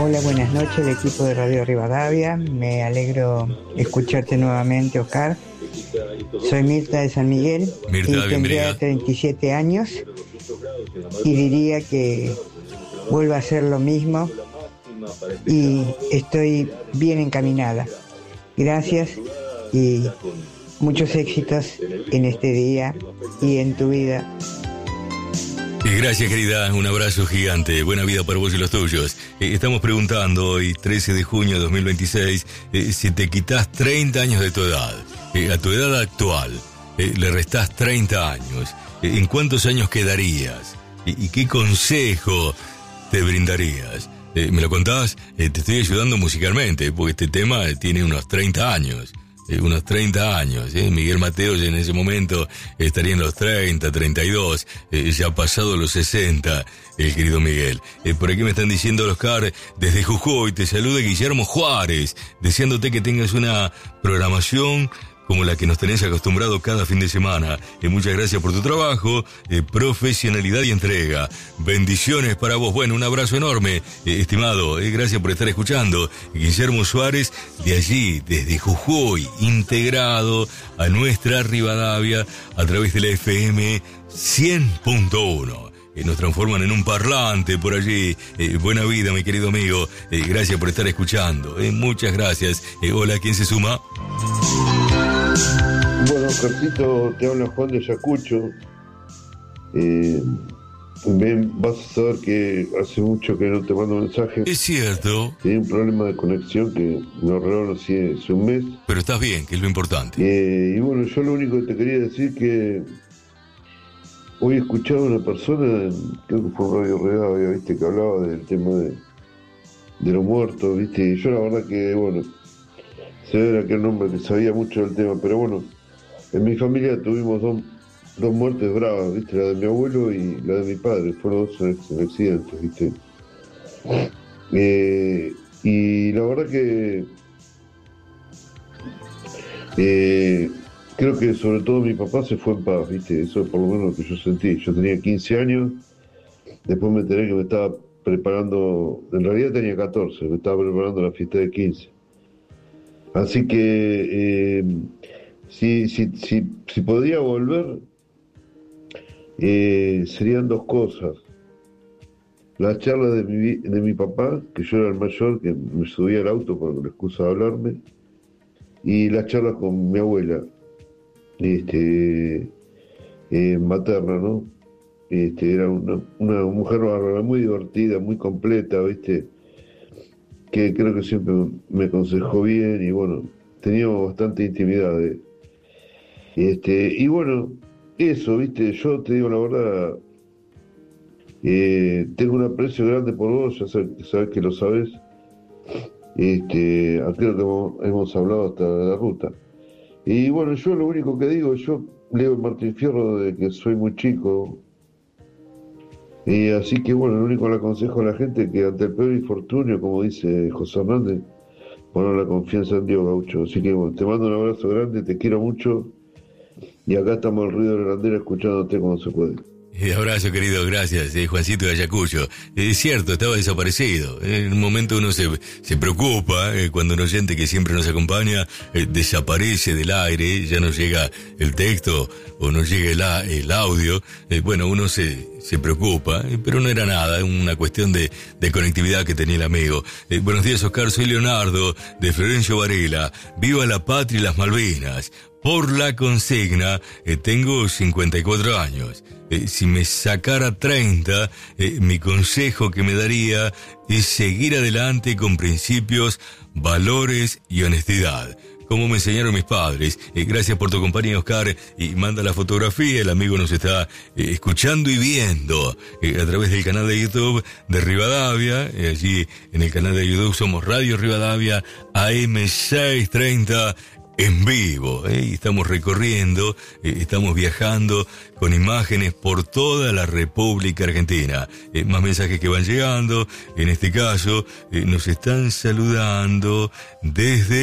Hola, buenas noches, el equipo de Radio Rivadavia. Me alegro escucharte nuevamente, Oscar. Soy Mirta de San Miguel y tendría 37 años y diría que vuelvo a hacer lo mismo y estoy bien encaminada. Gracias y muchos éxitos en este día y en tu vida. Gracias, querida, un abrazo gigante, buena vida para vos y los tuyos. Estamos preguntando hoy, 13 de junio de 2026, si te quitas 30 años de tu edad, a tu edad actual, le restás 30 años, ¿en cuántos años quedarías? ¿Y qué consejo te brindarías? ¿Me lo contás? Te estoy ayudando musicalmente, porque este tema tiene unos 30 años. Unos 30 años, Miguel Mateos en ese momento estaría en los 30, 32, ya ha pasado los 60, el querido Miguel. Por aquí me están diciendo, Oscar, desde Jujuy, te saluda Guillermo Juárez, deseándote que tengas una programación como la que nos tenés acostumbrado cada fin de semana. Muchas gracias por tu trabajo, profesionalidad y entrega. Bendiciones para vos. Bueno, un abrazo enorme, estimado. Gracias por estar escuchando. Guillermo Suárez, de allí, desde Jujuy, integrado a nuestra Rivadavia a través de la FM 100.1. Nos transforman en un parlante por allí. Buena vida, mi querido amigo. Gracias por estar escuchando. Muchas gracias. Hola, ¿quién se suma? Bueno, Oscarcito, te habla Juan de Yacucho. Vas a saber que hace mucho que no te mando mensajes. Es cierto. Tenía un problema de conexión que me arreglaron hace un mes. Pero estás bien, que es lo importante. Y bueno, yo lo único que te quería decir que hoy he escuchado a una persona, creo que fue Radio Rivadavia, viste, que hablaba del tema de los muertos, viste, y yo la verdad que, bueno, se ve aquel nombre que sabía mucho del tema, pero bueno, en mi familia tuvimos dos muertes bravas, viste, la de mi abuelo y la de mi padre, fueron dos en accidentes, viste. Y la verdad que creo que sobre todo mi papá se fue en paz, viste, eso es por lo menos lo que yo sentí. Yo tenía 15 años, después me enteré que me estaba preparando, en realidad tenía 14, me estaba preparando la fiesta de 15. Así que si podía volver, serían dos cosas. Las charlas de mi papá, que yo era el mayor, que me subía al auto con la excusa de hablarme, y las charlas con mi abuela, materna, ¿no? Era una mujer muy divertida, muy completa, ¿viste? Que creo que siempre me aconsejó bien y bueno, teníamos bastante intimidad. Y bueno, eso, ¿viste? Yo te digo la verdad, tengo un aprecio grande por vos, ya sabes que lo sabes. Creo que hemos hablado hasta de la ruta. Y bueno, yo lo único que digo, yo leo el Martín Fierro desde que soy muy chico. Y así que bueno, lo único que le aconsejo a la gente es que ante el peor infortunio, como dice José Hernández, poner la confianza en Dios, gaucho. Así que bueno, te mando un abrazo grande, te quiero mucho. Y acá estamos al ruido de la bandera escuchándote cuando se puede. Abrazo, querido, gracias, Juancito de Ayacucho. Es cierto, estaba desaparecido. En un momento uno se preocupa cuando un oyente que siempre nos acompaña desaparece del aire, ya no llega el texto o no llega el audio. Bueno, uno se preocupa, pero no era nada, una cuestión de conectividad que tenía el amigo. Buenos días, Oscar, soy Leonardo, de Florencio Varela. Viva la patria y las Malvinas. Por la consigna, tengo 54 años. Si me sacara 30, mi consejo que me daría es seguir adelante con principios, valores y honestidad, como me enseñaron mis padres. Gracias por tu compañía, Oscar, y manda la fotografía. El amigo nos está escuchando y viendo a través del canal de YouTube de Rivadavia. Allí en el canal de YouTube somos Radio Rivadavia AM630 en vivo, y estamos recorriendo, estamos viajando con imágenes por toda la República Argentina. Más mensajes que van llegando, en este caso nos están saludando desde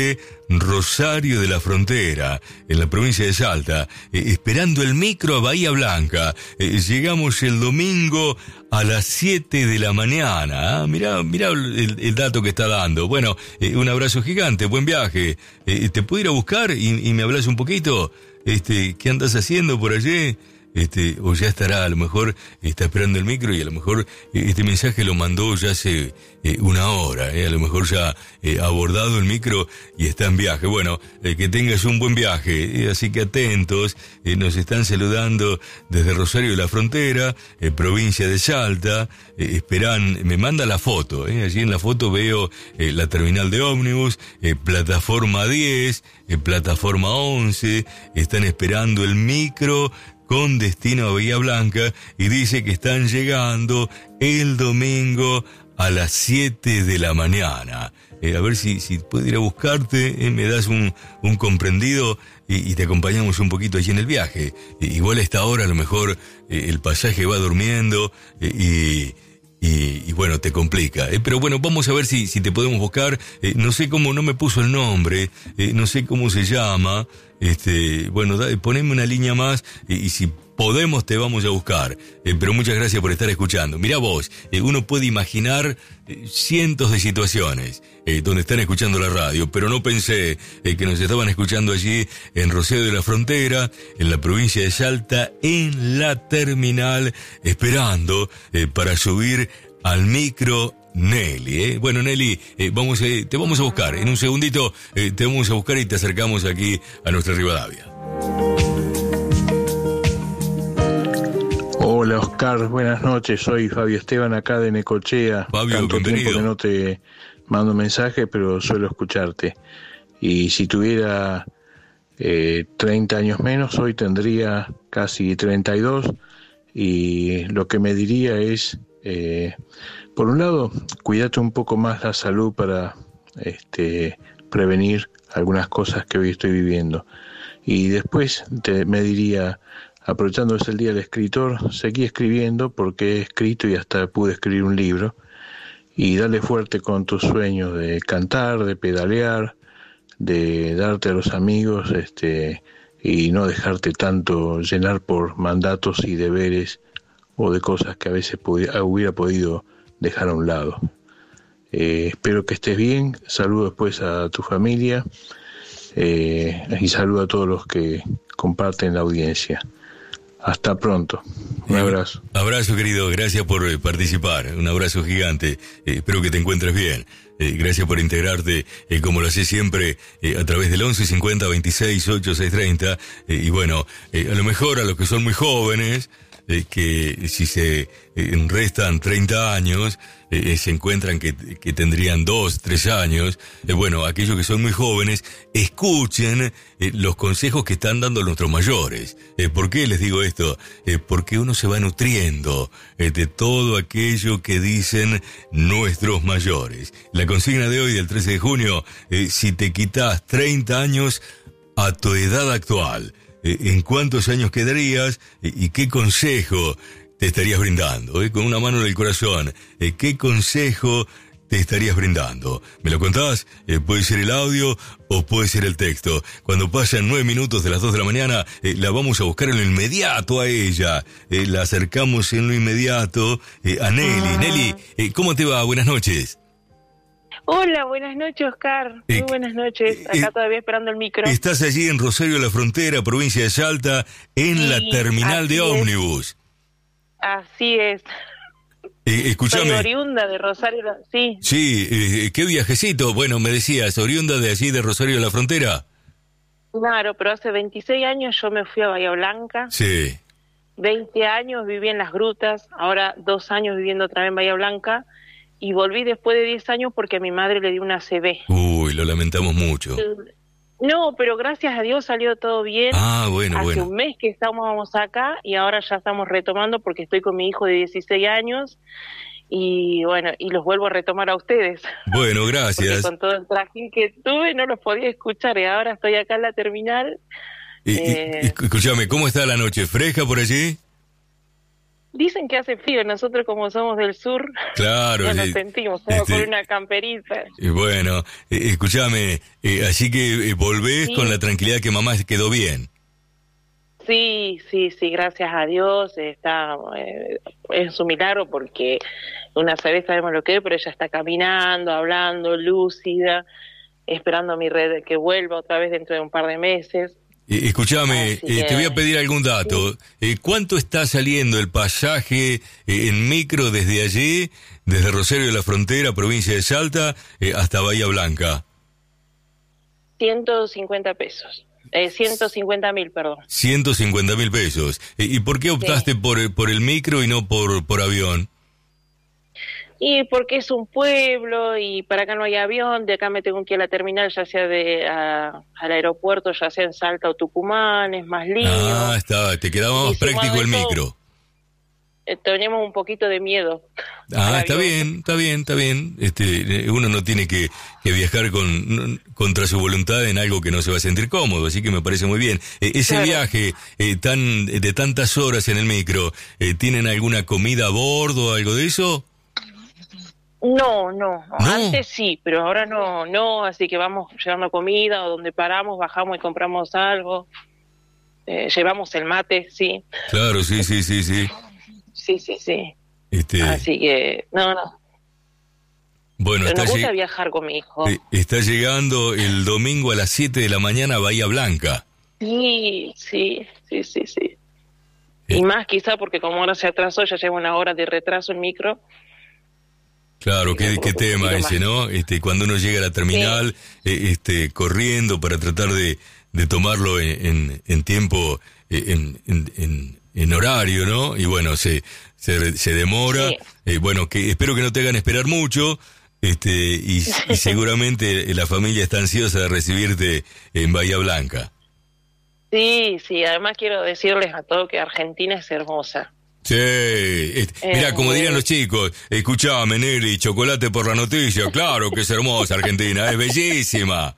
Rosario de la Frontera, en la provincia de Salta, esperando el micro a Bahía Blanca. Llegamos el domingo a las 7 de la mañana. Mirá el dato que está dando. Bueno, un abrazo gigante, buen viaje. ¿Te puedo ir a buscar y me hablas un poquito? ¿Qué andas haciendo por allí? O ya estará, a lo mejor está esperando el micro y a lo mejor este mensaje lo mandó ya hace una hora, a lo mejor ya ha abordado el micro y está en viaje. Bueno, que tengas un buen viaje, así que atentos, nos están saludando desde Rosario de la Frontera, provincia de Salta, me manda la foto, allí en la foto veo la terminal de ómnibus, plataforma 10, plataforma 11, están esperando el micro con destino a Bahía Blanca y dice que están llegando el domingo a las 7 de la mañana. A ver si puedo ir a buscarte, me das un comprendido y te acompañamos un poquito allí en el viaje. Igual a esta hora a lo mejor el pasaje va durmiendo y bueno, te complica. Pero bueno, vamos a ver si te podemos buscar. No sé cómo, no me puso el nombre, no sé cómo se llama. Bueno, poneme una línea más y si podemos te vamos a buscar. Pero muchas gracias por estar escuchando. Mirá vos, uno puede imaginar cientos de situaciones donde están escuchando la radio, pero no pensé que nos estaban escuchando allí en Rosario de la Frontera, en la provincia de Salta, en la terminal, esperando para subir al micro Nelly. Bueno, Nelly, te vamos a buscar. En un segundito te vamos a buscar y te acercamos aquí a nuestra Rivadavia. Hola Oscar, buenas noches, soy Fabio Esteban acá de Necochea. Fabio, tanto bienvenido. tiempo que no te mando mensaje, pero suelo escucharte. Y si tuviera 30 años menos, hoy tendría casi 32, y lo que me diría es, por un lado, cuídate un poco más la salud para prevenir algunas cosas que hoy estoy viviendo. Y después me diría, aprovechando que es el Día del Escritor, seguí escribiendo porque he escrito y hasta pude escribir un libro, y dale fuerte con tus sueños de cantar, de pedalear, de darte a los amigos, y no dejarte tanto llenar por mandatos y deberes o de cosas que a veces hubiera podido dejar a un lado. Espero que estés bien, saludo después a tu familia y saludo a todos los que comparten la audiencia. Hasta pronto. Un abrazo. Abrazo, querido. Gracias por participar. Un abrazo gigante. Espero que te encuentres bien. Gracias por integrarte, como lo haces siempre, a través del 11 50 26 8 6 30. Y bueno, a lo mejor a los que son muy jóvenes, que si se restan 30 años, se encuentran que tendrían 2, 3 años. Bueno, aquellos que son muy jóvenes, escuchen los consejos que están dando nuestros mayores. ¿Por qué les digo esto? Porque uno se va nutriendo de todo aquello que dicen nuestros mayores. La consigna de hoy, del 13 de junio, si te quitas 30 años a tu edad actual, ¿en cuántos años quedarías y qué consejo te estarías brindando? Con una mano en el corazón, ¿qué consejo te estarías brindando? ¿Me lo contás? Puede ser el audio o puede ser el texto. Cuando pasan 9 minutos de las 2 de la mañana, la vamos a buscar en lo inmediato a ella. La acercamos en lo inmediato a Nelly. Nelly, ¿cómo te va? Buenas noches. Hola, buenas noches, Oscar. Muy buenas noches. Acá todavía esperando el micro. Estás allí en Rosario de la Frontera, provincia de Salta, en la terminal de ómnibus. Así es. Escúchame. Soy oriunda de Rosario, sí. Sí, qué viajecito. Bueno, me decías, oriunda de allí de Rosario de la Frontera. Claro, pero hace 26 años yo me fui a Bahía Blanca. Sí. 20 años viví en las grutas, ahora 2 años viviendo otra vez en Bahía Blanca. Y volví después de 10 años porque a mi madre le dio una ACV. Uy, lo lamentamos mucho. No, pero gracias a Dios salió todo bien. Ah, bueno, Hace bueno. un mes que estábamos acá y ahora ya estamos retomando porque estoy con mi hijo de 16 años y bueno, y los vuelvo a retomar a ustedes. Bueno, gracias. Porque con todo el trajín que tuve no los podía escuchar y ahora estoy acá en la terminal. Escúchame, ¿cómo está la noche? ¿Fresca por allí? Dicen que hace frío, nosotros como somos del sur, claro, ya nos sentimos, estamos con una camperita. Bueno, escúchame, así que volvés con la tranquilidad que mamá quedó bien. Sí, gracias a Dios, está es un milagro porque una vez sabemos lo que es, pero ella está caminando, hablando, lúcida, esperando a mi red que vuelva otra vez dentro de un par de meses. Escúchame, te voy a pedir algún dato. Sí. ¿Cuánto está saliendo el pasaje en micro desde allí, desde Rosario de la Frontera, provincia de Salta, hasta Bahía Blanca? 150 pesos. 150.000, perdón. 150.000 pesos. ¿Y por qué optaste por el micro y no por avión? Y porque es un pueblo y para acá no hay avión, de acá me tengo que ir a la terminal, ya sea al aeropuerto, ya sea en Salta o Tucumán, es más lindo. Te quedaba más práctico el micro. Tenemos un poquito de miedo. Está bien. Uno no tiene que viajar contra su voluntad en algo que no se va a sentir cómodo, así que me parece muy bien. Ese viaje de tantas horas en el micro, ¿tienen alguna comida a bordo o algo de eso? No, antes sí, pero ahora no, así que vamos llevando comida o donde paramos, bajamos y compramos algo, llevamos el mate, sí. Claro, sí. Sí. Así que, no. Bueno, pero nos gusta viajar con mi hijo. Está llegando el domingo a las 7 de la mañana a Bahía Blanca. Sí. Y más quizá porque como ahora se atrasó, ya lleva 1 hora de retraso el micro. Claro, qué tema ese, ¿no? Cuando uno llega a la terminal, corriendo para tratar de tomarlo en tiempo, en horario, ¿no? Y bueno, se demora. Sí. Bueno, que espero que no te hagan esperar mucho, y seguramente la familia está ansiosa de recibirte en Bahía Blanca. Sí, además quiero decirles a todos que Argentina es hermosa. Sí, mira, como dirían los chicos, escuchame, Nelly, chocolate por la noticia, claro que es hermosa Argentina, es bellísima.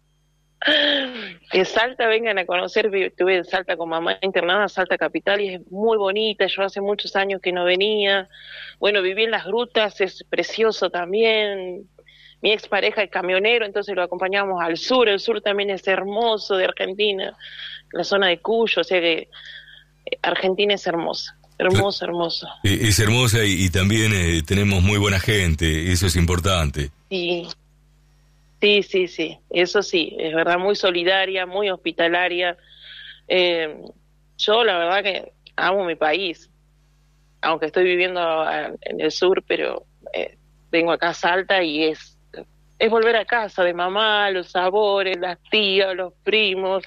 En Salta, vengan a conocer, estuve en Salta con mamá internada, Salta capital, y es muy bonita, yo hace muchos años que no venía, bueno, viví en las grutas, es precioso también, mi expareja es camionero, entonces lo acompañamos al sur, el sur también es hermoso de Argentina, la zona de Cuyo, o sea que Argentina es hermosa. Hermosa. Es hermosa y también tenemos muy buena gente, eso es importante. Sí, eso sí, es verdad, muy solidaria, muy hospitalaria. Yo la verdad que amo mi país, aunque estoy viviendo en el sur, pero vengo acá a Salta y es volver a casa de mamá, los sabores, las tías, los primos.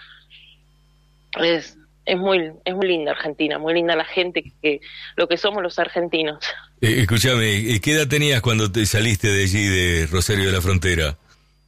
Es muy linda Argentina, muy linda la gente, lo que somos los argentinos. Escúchame, ¿qué edad tenías cuando te saliste de allí, de Rosario de la Frontera?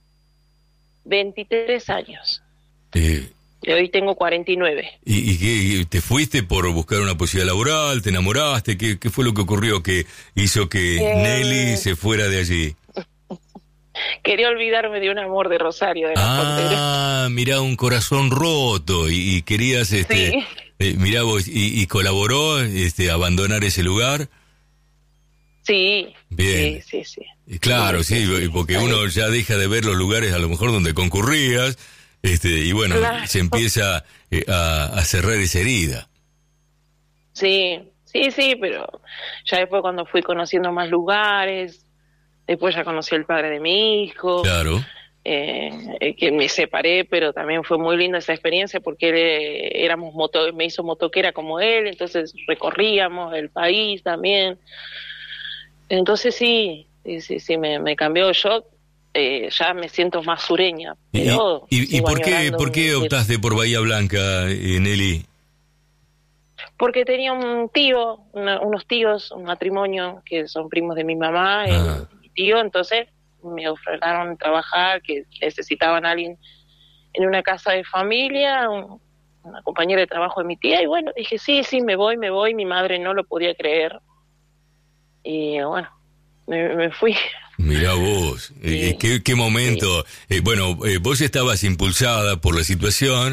23 años. Y hoy tengo 49. ¿Y te fuiste por buscar una posibilidad laboral? ¿Te enamoraste? ¿Qué fue lo que ocurrió que hizo que Nelly se fuera de allí? Quería olvidarme de un amor de Rosario de la Frontera. Mirá, un corazón roto y querías, sí. Mirá vos, y colaboró, abandonar ese lugar. Sí. Bien. Sí. Claro, sí, porque uno ya deja de ver los lugares a lo mejor donde concurrías, y bueno, claro. Se empieza a cerrar esa herida. Sí, pero ya después cuando fui conociendo más lugares, después ya conocí al padre de mi hijo. Claro. Que me separé, pero también fue muy linda esa experiencia porque me hizo motoquera como él, entonces recorríamos el país también. Entonces sí, me cambió. Yo ya me siento más sureña. Pero ¿Y por qué optaste por Bahía Blanca, Nelly? Porque tenía unos tíos, un matrimonio que son primos de mi mamá, mi tío, entonces me ofrecieron trabajar, que necesitaban a alguien en una casa de familia, una compañera de trabajo de mi tía, y bueno, dije, sí, me voy, mi madre no lo podía creer, y bueno, me fui. Mirá vos, qué momento. Sí. Vos estabas impulsada por la situación,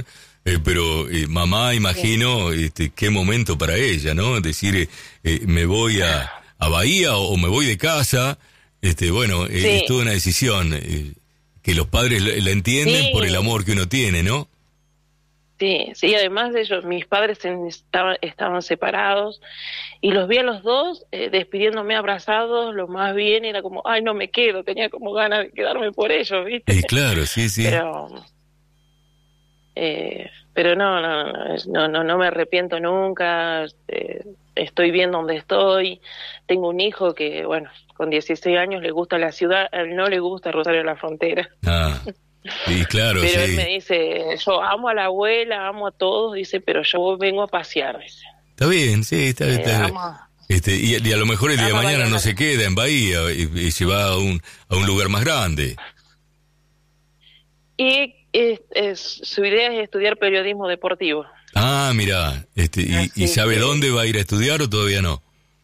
Pero mamá, imagino, qué momento para ella, ¿no? Es decir, me voy a Bahía o me voy de casa. Bueno, sí. Es toda una decisión que los padres la entienden, sí, por el amor que uno tiene, ¿no? Sí, además de ellos, mis padres estaban separados y los vi a los dos despidiéndome abrazados, lo más bien era como, ay, no me quedo, tenía como ganas de quedarme por ellos, ¿viste? Claro, sí. Pero no me arrepiento nunca, estoy bien donde estoy, tengo un hijo que, bueno, con 16 años le gusta la ciudad, a él no le gusta Rosario de la Frontera. Sí, claro, pero sí. Él me dice, yo amo a la abuela, amo a todos, dice, pero yo vengo a pasear, dice. Está bien, sí, está bien. Y a lo mejor el día de mañana no se queda en Bahía y se va a un lugar más grande. Y su idea es estudiar periodismo deportivo. Mirá, ¿y sabe dónde va a ir a estudiar o todavía no?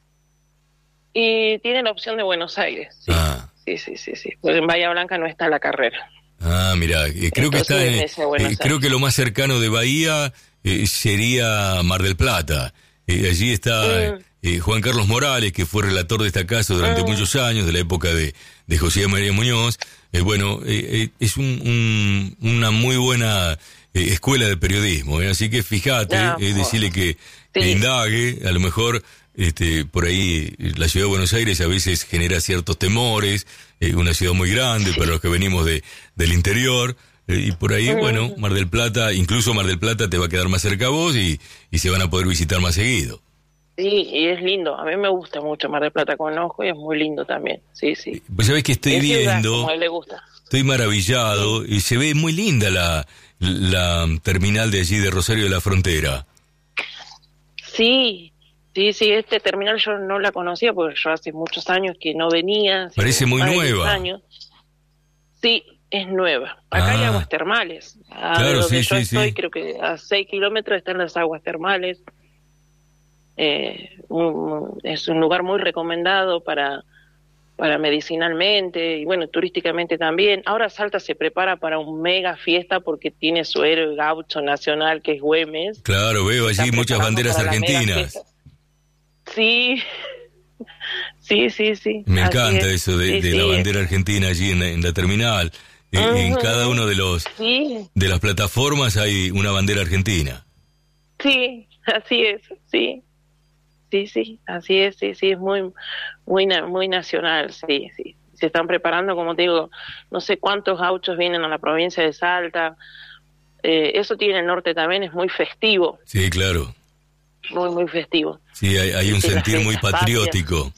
Y tiene la opción de Buenos Aires. Sí. Pues en Bahía Blanca no está la carrera. Mirá, creo entonces, que creo que lo más cercano de Bahía sería Mar del Plata. Allí está Juan Carlos Morales, que fue relator de esta casa durante muchos años, de la época de José María Muñoz. Es una muy buena escuela de periodismo, así que fíjate, decirle que indague, a lo mejor por ahí la ciudad de Buenos Aires a veces genera ciertos temores, una ciudad muy grande para los que venimos del interior, y por ahí, bueno, Mar del Plata, incluso Mar del Plata te va a quedar más cerca a vos y se van a poder visitar más seguido. Sí, y es lindo, a mí me gusta mucho Mar del Plata, conozco y es muy lindo también, sí. Pues sabés que estoy viendo, como a él le gusta. Estoy maravillado, y se ve muy linda la terminal de allí de Rosario de la Frontera. Sí, este terminal yo no la conocía porque yo hace muchos años que no venía. Parece muy nueva. Sí, es nueva. Acá hay aguas termales. Claro, donde yo estoy, creo que a 6 kilómetros están las aguas termales. Es un lugar muy recomendado para medicinalmente y bueno, turísticamente también. Ahora Salta se prepara para un mega fiesta porque tiene su héroe gaucho nacional que es Güemes. Claro, veo allí muchas banderas argentinas. Sí. Me encanta eso de la bandera argentina allí en la terminal. En cada uno de las plataformas hay una bandera argentina. Sí, así es, sí. Sí, así es, sí, es muy nacional, sí. Se están preparando, como te digo, no sé cuántos gauchos vienen a la provincia de Salta. Eso tiene el norte también, es muy festivo. Sí, claro. Muy festivo. Sí, hay un sentir muy patriótico.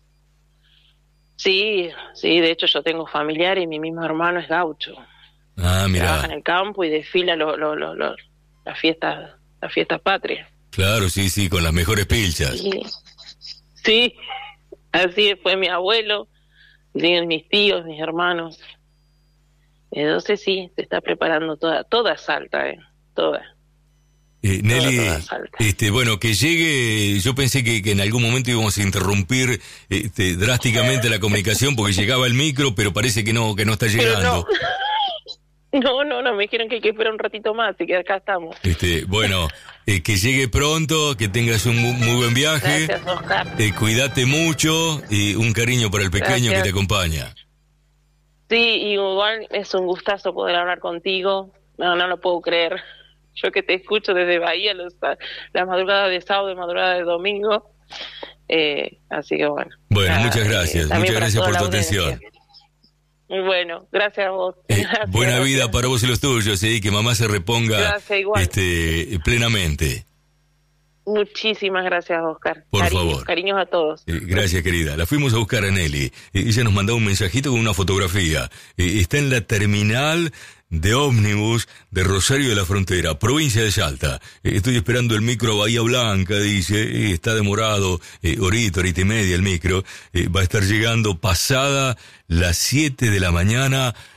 Sí, de hecho yo tengo familiares y mi mismo hermano es gaucho. Mirá. Trabaja en el campo y desfila las fiestas patrias. Claro, sí, con las mejores pilchas. Sí, así fue mi abuelo, mis tíos, mis hermanos. Entonces sí, se está preparando toda Salta, toda. Nelly, bueno, que llegue, yo pensé que en algún momento íbamos a interrumpir drásticamente la comunicación porque llegaba el micro, pero parece que no está llegando. No, me dijeron que hay que esperar un ratito más, así que acá estamos. Bueno, que llegue pronto, que tengas un muy buen viaje. Gracias, Oscar. Cuídate mucho y un cariño para el pequeño que te acompaña. Sí, igual es un gustazo poder hablar contigo. No lo puedo creer. Yo que te escucho desde Bahía, las madrugadas de sábado y madrugadas de domingo. Así que bueno. Bueno, muchas gracias. Muchas gracias por tu atención. Muy bueno, gracias a vos. Gracias, buena vida para vos y los tuyos, que mamá se reponga plenamente. Muchísimas gracias, Oscar. Por favor. Cariños a todos. Gracias, querida. La fuimos a buscar a Nelly. Ella nos mandó un mensajito con una fotografía. Está en la terminal de ómnibus de Rosario de la Frontera, provincia de Salta. Estoy esperando el micro a Bahía Blanca, dice. Está demorado, horita y media el micro. Va a estar llegando pasada las 7 de la mañana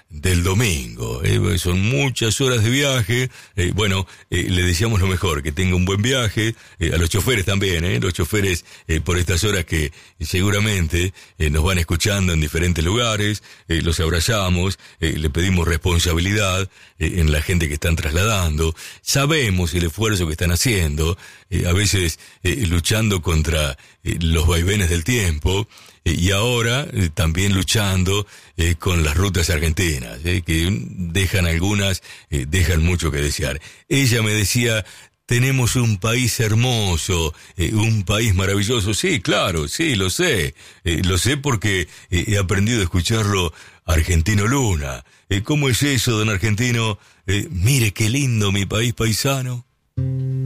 del domingo. Son muchas horas de viaje. Le deseamos lo mejor, que tenga un buen viaje. A los choferes también, los choferes por estas horas que seguramente nos van escuchando en diferentes lugares. Los abrazamos, le pedimos responsabilidad en la gente que están trasladando. Sabemos el esfuerzo que están haciendo, a veces luchando contra los vaivenes del tiempo. Y ahora también luchando con las rutas argentinas, que dejan algunas, dejan mucho que desear. Ella me decía, tenemos un país hermoso, un país maravilloso. Sí, claro, sí, lo sé porque he aprendido a escucharlo Argentino Luna. ¿Cómo es eso, don Argentino? Mire qué lindo mi país paisano.